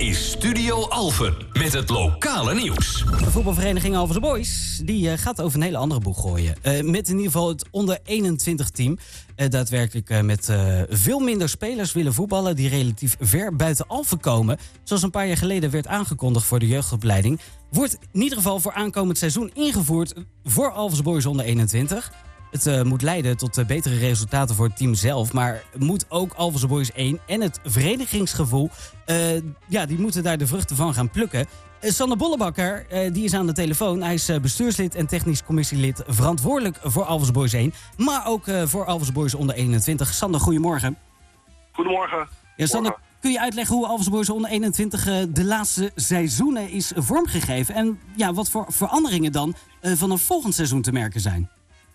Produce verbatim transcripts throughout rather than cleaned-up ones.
is Studio Alphen met het lokale nieuws. De voetbalvereniging Alphense Boys die, uh, gaat over een hele andere boeg gooien. Uh, met in ieder geval het onder eenentwintig team. Uh, daadwerkelijk uh, met uh, veel minder spelers willen voetballen die relatief ver buiten Alphen komen. Zoals een paar jaar geleden werd aangekondigd voor de jeugdopleiding. Wordt in ieder geval voor aankomend seizoen ingevoerd voor Alphense Boys onder eenentwintig. Het uh, moet leiden tot uh, betere resultaten voor het team zelf. Maar moet ook Alphense Boys één en het verenigingsgevoel... Uh, ja, die moeten daar de vruchten van gaan plukken. Uh, Sander Bollebakker, uh, die is aan de telefoon. Hij is uh, bestuurslid en technisch commissielid verantwoordelijk voor Alphense Boys één. Maar ook uh, voor Alphense Boys onder eenentwintig. Sander, goedemorgen. Goedemorgen. Ja, Sander, kun je uitleggen hoe Alphense Boys onder eenentwintig uh, de laatste seizoenen is vormgegeven? En ja, wat voor veranderingen dan uh, van een volgend seizoen te merken zijn?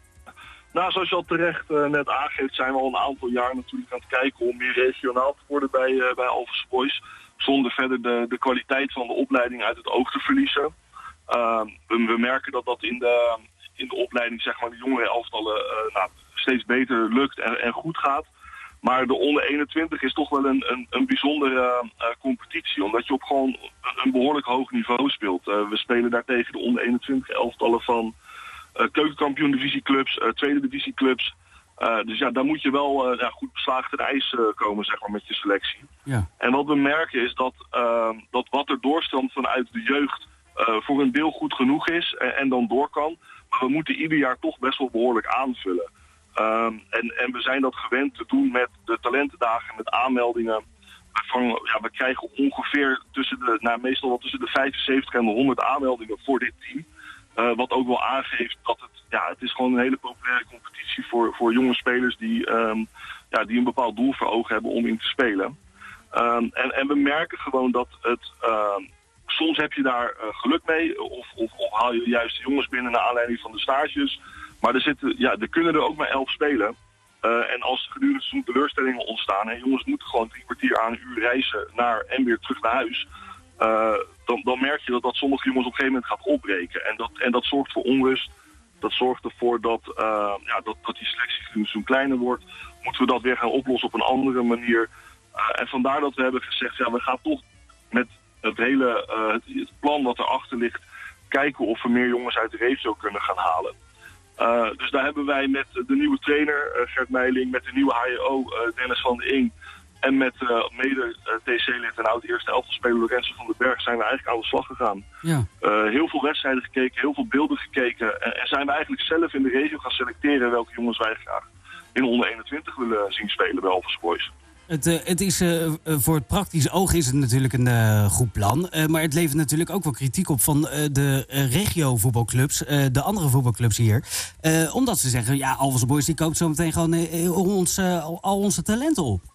Nou, zoals je al terecht uh, net aangeeft, zijn we al een aantal jaar natuurlijk aan het kijken om meer regionaal te worden bij, uh, bij Alphense Boys. Zonder verder de, de kwaliteit van de opleiding uit het oog te verliezen. Uh, we, we merken dat dat in de, in de opleiding, zeg maar, de jongere elftallen uh, nou, steeds beter lukt en, en goed gaat. Maar de onder eenentwintig is toch wel een, een, een bijzondere uh, competitie, omdat je op gewoon een, een behoorlijk hoog niveau speelt. Uh, we spelen daar tegen de onder eenentwintig elftallen van Uh, keukenkampioen divisieclubs, uh, tweede divisieclubs. Uh, dus ja, daar moet je wel uh, ja, goed beslagen ten ijs uh, komen, zeg maar, met je selectie. Ja. En wat we merken is dat, uh, dat wat er doorstroomt vanuit de jeugd uh, voor een deel goed genoeg is en, en dan door kan. Maar we moeten ieder jaar toch best wel behoorlijk aanvullen. Um, en, en we zijn dat gewend te doen met de talentendagen, met aanmeldingen. Van, ja, we krijgen ongeveer tussen de, nou, meestal wel tussen de vijfenzeventig en de honderd aanmeldingen voor dit team. Uh, wat ook wel aangeeft dat het, ja, het is gewoon een hele populaire competitie voor, voor jonge spelers die, um, ja, die een bepaald doel voor ogen hebben om in te spelen. Um, en, en we merken gewoon dat het, uh, soms heb je daar uh, geluk mee of, of, of haal je juist de jongens binnen naar aanleiding van de stages. Maar er, zitten, ja, er kunnen er ook maar elf spelen. Uh, en als er gedurende het seizoen teleurstellingen ontstaan en jongens moeten gewoon drie kwartier aan een uur reizen naar en weer terug naar huis. Uh, dan, dan merk je dat, dat sommige jongens op een gegeven moment gaat opbreken. En dat, en dat zorgt voor onrust. Dat zorgt ervoor dat, uh, ja, dat, dat die selectie zo kleiner wordt. Moeten we dat weer gaan oplossen op een andere manier. Uh, en vandaar dat we hebben gezegd, ja, we gaan toch met het hele uh, het, het plan wat erachter ligt kijken of we meer jongens uit de regio kunnen gaan halen. Uh, dus daar hebben wij met de nieuwe trainer uh, Gert Meiling, met de nieuwe H J O uh, Dennis van der Ing en met uh, mede uh, T C-lid en oud-eerste elftalspeler Lorenzo van den Berg zijn we eigenlijk aan de slag gegaan. Ja. Uh, heel veel wedstrijden gekeken, heel veel beelden gekeken. En, en zijn we eigenlijk zelf in de regio gaan selecteren welke jongens wij graag in onder eenentwintig willen zien spelen bij Alphense Boys. Het, uh, het is, uh, voor het praktische oog is het natuurlijk een uh, goed plan. Uh, maar het levert natuurlijk ook wel kritiek op van uh, de uh, regio-voetbalclubs, uh, de andere voetbalclubs hier. Uh, omdat ze zeggen, ja, Alphense Boys die koopt zo meteen gewoon uh, ons, uh, al onze talenten op.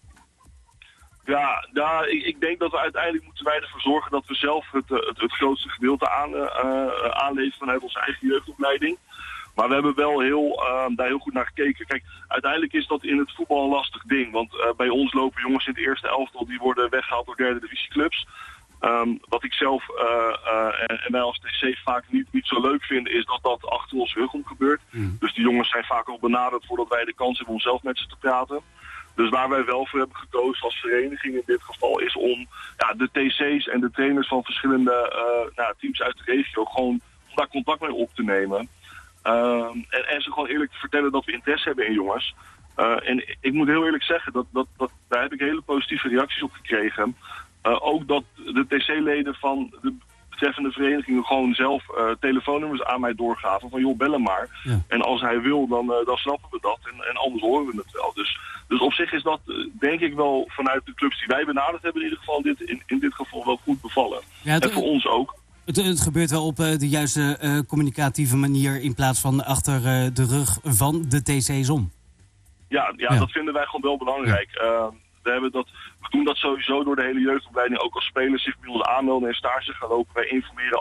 Ja, ja ik, ik denk dat we uiteindelijk moeten wij ervoor zorgen dat we zelf het, het, het grootste gedeelte aan, uh, aanleveren vanuit onze eigen jeugdopleiding. Maar we hebben wel heel, uh, daar heel goed naar gekeken. Kijk, uiteindelijk is dat in het voetbal een lastig ding. Want uh, bij ons lopen jongens in het eerste elftal die worden weggehaald door derde divisieclubs. Um, wat ik zelf uh, uh, en, en wij als T C vaak niet, niet zo leuk vinden is dat dat achter ons rug om gebeurt. Mm. Dus die jongens zijn vaak al benaderd voordat wij de kans hebben om zelf met ze te praten. Dus waar wij wel voor hebben gekozen als vereniging in dit geval is om ja, de T C's en de trainers van verschillende uh, nou, teams uit de regio gewoon om daar contact mee op te nemen. Uh, en, en ze gewoon eerlijk te vertellen dat we interesse hebben in jongens. Uh, en ik moet heel eerlijk zeggen, dat, dat, dat, daar heb ik hele positieve reacties op gekregen. Uh, ook dat de T C-leden van de betreffende verenigingen gewoon zelf uh, telefoonnummers aan mij doorgaven. Van joh, bel hem maar. Ja. En als hij wil, dan, uh, dan snappen we dat. En, en anders horen we het wel. Dus, dus op zich is dat, uh, denk ik wel, vanuit de clubs die wij benaderd hebben, in ieder geval dit, in, in dit geval wel goed bevallen. Ja, het, en voor ons ook. Het, het gebeurt wel op uh, de juiste uh, communicatieve manier in plaats van achter uh, de rug van de T C's om. Ja, ja, ja, dat vinden wij gewoon wel belangrijk. Ja. Uh, we, hebben dat, we doen dat sowieso door de hele jeugdopleiding. Ook als spelers zich bij ons aanmelden en stage gaan lopen. Wij informeren